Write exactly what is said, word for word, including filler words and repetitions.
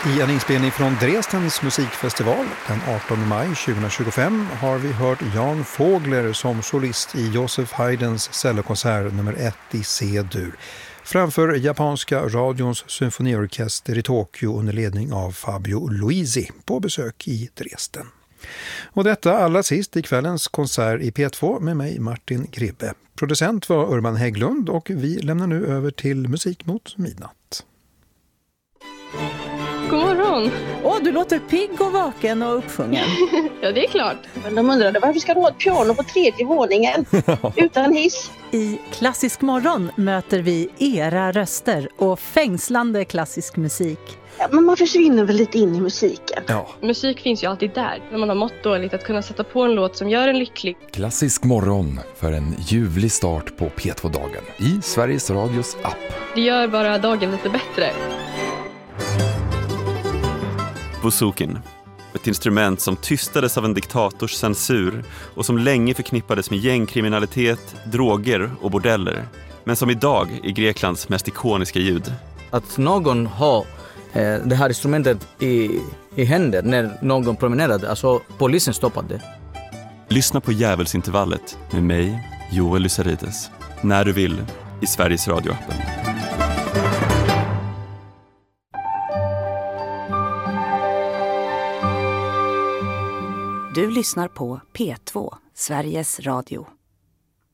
I en inspelning från Dresdens musikfestival den artonde maj tjugohundratjugofem har vi hört Jan Fågler som solist i Joseph Haydns cellokonsert nummer ett i C-dur framför japanska radions symfoniorkester i Tokyo under ledning av Fabio Luisi på besök i Dresden. Och detta allra sist i kvällens konsert i P två med mig Martin Gribbe. Producent var Urban Hägglund och vi lämnar nu över till Musik mot midnatt. God morgon! Åh, du låter pigg och vaken och uppsjungen. Ja, det är klart. Men de undrade varför ska du ha ett piano på tredje våningen utan hiss? I Klassisk morgon möter vi era röster och fängslande klassisk musik. Ja, men man försvinner väl lite in i musiken. Ja. Musik finns ju alltid där. När man har mått dåligt att kunna sätta på en låt som gör en lycklig. Klassisk morgon för en ljuvlig start på P två-dagen i Sveriges Radios app. Det gör bara dagen lite bättre. Bouzoukin, ett instrument som tystades av en diktators censur och som länge förknippades med gängkriminalitet, droger och bordeller, men som idag är Greklands mest ikoniska ljud. Att någon har eh, det här instrumentet i, i händer när någon promenerade, alltså polisen stoppade. Lyssna på Djävulsintervallet med mig, Joel Lysarides, när du vill i Sveriges Radio-appen. Du lyssnar på P två, Sveriges Radio.